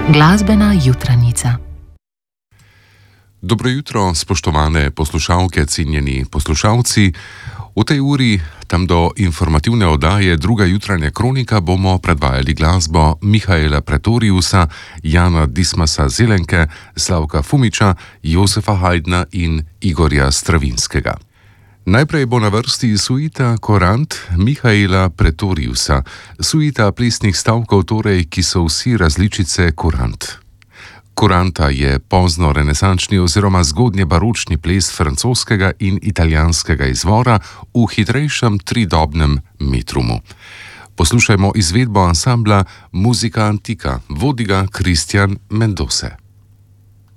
Glasbena jutranica. Dobro jutro, spoštovane poslušalke, cenjeni poslušalci. V tej uri, tam do informativne oddaje Druga jutranja kronika, bomo predvajali glasbo Mihaela Pretoriusa, Jana Dismasa Zelenke, Slavka Fumiča, Josefa Haydna in Igorja Stravinskega. Najprej bo na vrsti suita Korant Mihaela Pretoriusa, suita plesnih stavkov torej, ki so vsi različice Korant. Koranta je pozno-renesančni oziroma zgodnje-baročni ples francoskega in italijanskega izvora v hitrejšem tridobnem metrumu. Poslušajmo izvedbo ansambla Musica Antica, vodi ga Christian Mendose.